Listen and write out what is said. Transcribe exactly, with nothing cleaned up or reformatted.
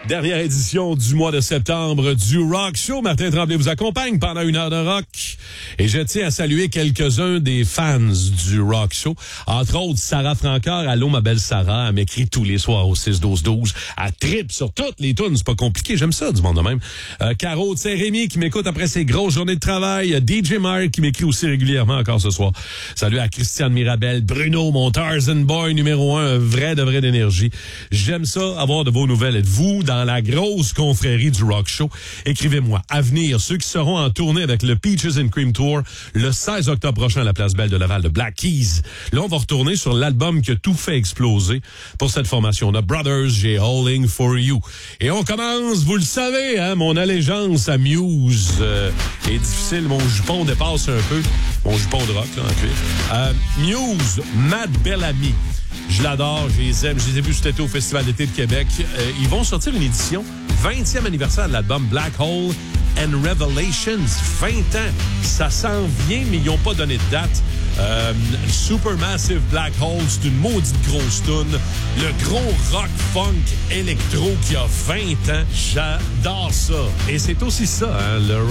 Dernière édition du mois de septembre du Rock Show. Martin Tremblay vous accompagne pendant une heure de rock. Et je tiens à saluer quelques-uns des fans du Rock Show. Entre autres, Sarah Francœur. Allô, ma belle Sarah. Elle m'écrit tous les soirs au six douze douze. Elle tripe sur toutes les tunes. C'est pas compliqué. J'aime ça, du monde de même. Euh, Caro de Saint-Rémy qui m'écoute après ses grosses journées de travail. D J Mark qui m'écrit aussi régulièrement encore ce soir. Salut à Christiane Mirabel. Bruno, mon Tarzan Boy numéro un. Un vrai de vrai d'énergie. J'aime ça, avoir de vos nouvelles. Êtes-vous dans dans la grosse confrérie du Rock Show? Écrivez-moi. À venir, ceux qui seront en tournée avec le Peaches and Cream Tour le seize octobre prochain à la Place Belle de Laval de Black Keys. Là, on va retourner sur l'album qui a tout fait exploser pour cette formation. On a Brothers, J'ai Hauling for You. Et on commence, vous le savez, hein, mon allégeance à Muse euh, est difficile. Mon jupon dépasse un peu. Mon jupon de rock, là, en cuir. Euh, Muse, Matt Bellamy. Je l'adore, je les aime. Je les ai vus cet été au Festival d'été de Québec. Euh, ils vont sortir une édition vingtième anniversaire de l'album Black Hole and Revelations. vingt ans. Ça s'en vient, mais ils n'ont pas donné de date. Euh, Supermassive Black Hole, c'est une maudite grosse toune. Le gros rock funk électro qui a vingt ans. J'adore ça. Et c'est aussi ça, hein, le